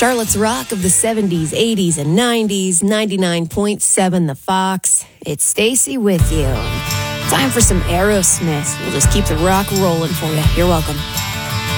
Charlotte's Rock of the 70s, 80s, and 90s, 99.7 The Fox. It's Stacy with you. Time for some Aerosmith. We'll just keep the rock rolling for you. You're welcome.